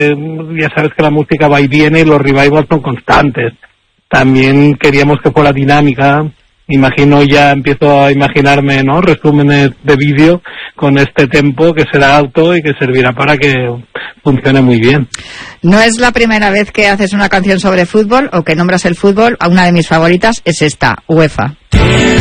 ya sabes que la música va y viene y los revivals son constantes. También queríamos que fuera dinámica. Empiezo a imaginarme, ¿no?, resúmenes de vídeo con este tempo que será alto y que servirá para que funcione muy bien. No es la primera vez que haces una canción sobre fútbol o que nombras el fútbol. Una de mis favoritas es esta, UEFA.